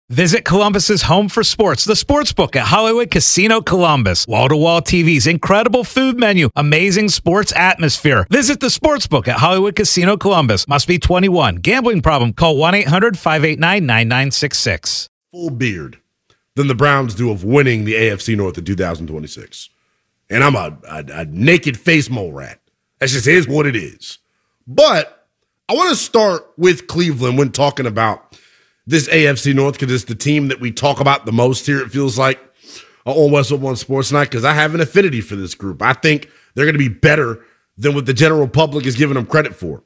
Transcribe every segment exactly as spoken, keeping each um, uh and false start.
Visit Columbus's home for sports, the Sportsbook at Hollywood Casino Columbus. Wall-to-wall T Vs, incredible food menu, amazing sports atmosphere. Visit the Sportsbook at Hollywood Casino Columbus. Must be twenty-one. Gambling problem? Call one eight hundred five eight nine nine nine six six. Full beard than the Browns do of winning the A F C North in two thousand twenty-six. And I'm a, a, a naked face mole rat. That just is what it is. But I want to start with Cleveland when talking about this A F C North, because it's the team that we talk about the most here, it feels like, on Westwood One Sports Night, because I have an affinity for this group. I think they're going to be better than what the general public is giving them credit for.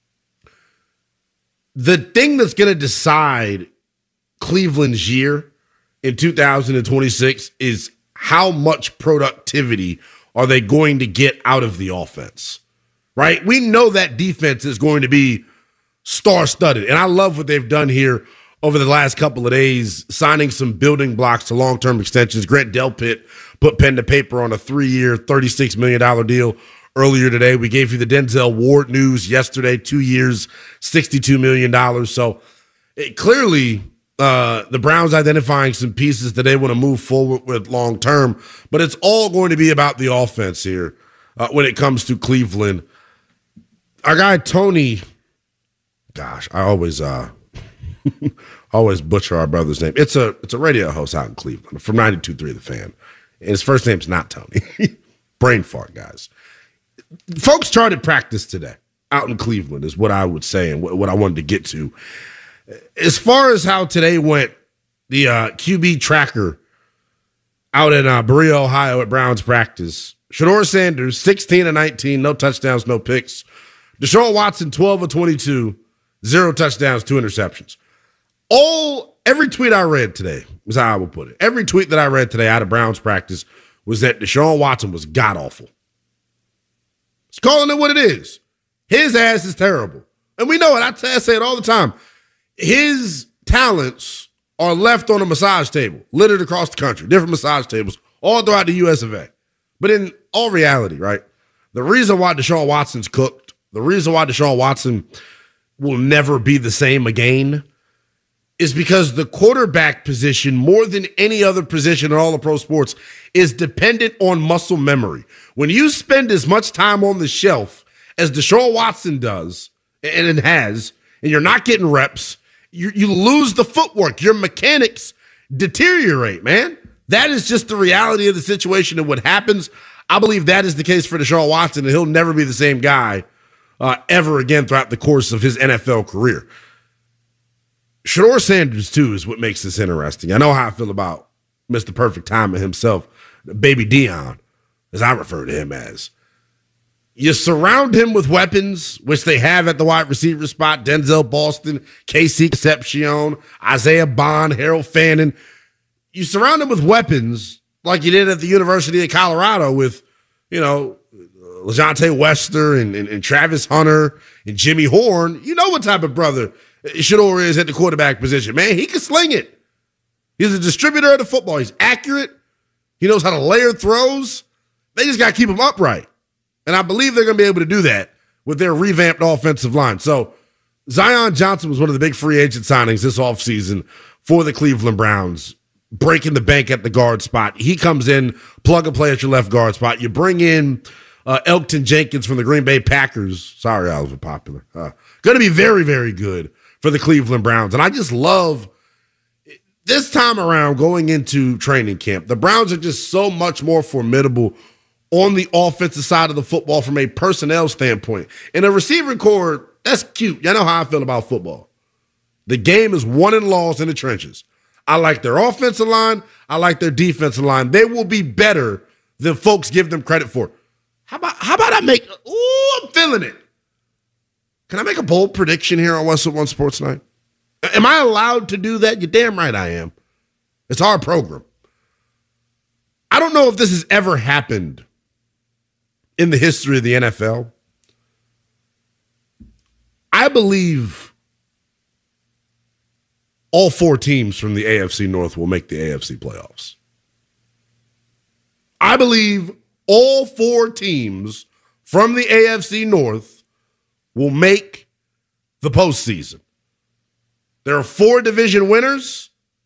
The thing that's going to decide Cleveland's year in two thousand twenty-six is how much productivity are they going to get out of the offense, right? We know that defense is going to be star-studded, and I love what they've done here over the last couple of days, signing some building blocks to long-term extensions. Grant Delpit put pen to paper on a three-year, thirty-six million dollars deal earlier today. We gave you the Denzel Ward news yesterday, two years, sixty-two million dollars. So it, clearly uh, the Browns identifying some pieces that they want to move forward with long-term, but it's all going to be about the offense here uh, when it comes to Cleveland. Our guy Tony, gosh, I always uh, – always butcher our brother's name. It's a it's a radio host out in Cleveland from ninety-two point three The Fan. And his first name's not Tony. Brain fart, guys. Folks started practice today out in Cleveland is what I would say and what, what I wanted to get to. As far as how today went, the uh, Q B tracker out in uh, Berea, Ohio at Browns practice. Shedeur Sanders, sixteen of nineteen, no touchdowns, no picks. Deshaun Watson, twelve of twenty-two, zero touchdowns, two interceptions. All every tweet I read today was how I would put it. Every tweet that I read today out of Browns practice was that Deshaun Watson was god-awful. It's calling it what it is. His ass is terrible. And we know it. I, t- I say it all the time. His talents are left on a massage table, littered across the country, different massage tables, all throughout the U S of A. But in all reality, right, the reason why Deshaun Watson's cooked, the reason why Deshaun Watson will never be the same again is because the quarterback position, more than any other position in all of pro sports, is dependent on muscle memory. When you spend as much time on the shelf as Deshaun Watson does, and it has, and you're not getting reps, you, you lose the footwork. Your mechanics deteriorate, man. That is just the reality of the situation and what happens. I believe that is the case for Deshaun Watson, and he'll never be the same guy uh, ever again throughout the course of his N F L career. Shedeur Sanders, too, is what makes this interesting. I know how I feel about Mister Perfect Timing himself, Baby Dion, as I refer to him as. You surround him with weapons, which they have at the wide receiver spot, Denzel Boston, K C Concepcion, Isaiah Bond, Harold Fannin. You surround him with weapons like you did at the University of Colorado with, you know, LeJontay Wester and, and, and Travis Hunter and Jimmy Horn. You know what type of brother Shedeur is at the quarterback position. Man, he can sling it. He's a distributor of the football. He's accurate. He knows how to layer throws. They just got to keep him upright. And I believe they're going to be able to do that with their revamped offensive line. So Zion Johnson was one of the big free agent signings this offseason for the Cleveland Browns, breaking the bank at the guard spot. He comes in, plug and play at your left guard spot. You bring in uh, Elgton Jenkins from the Green Bay Packers. Sorry, I was popular. Uh, going to be very, very good for the Cleveland Browns. And I just love this time around going into training camp. The Browns are just so much more formidable on the offensive side of the football from a personnel standpoint. And a receiving core, that's cute. Y'all know how I feel about football. The game is won and lost in the trenches. I like their offensive line. I like their defensive line. They will be better than folks give them credit for. How about, how about I make, ooh, I'm feeling it. Can I make a bold prediction here on Westwood One Sports Night? Am I allowed to do that? You're damn right I am. It's our program. I don't know if this has ever happened in the history of the N F L. I believe all four teams from the A F C North will make the A F C playoffs. I believe all four teams from the A F C North will make the postseason. There are four division winners.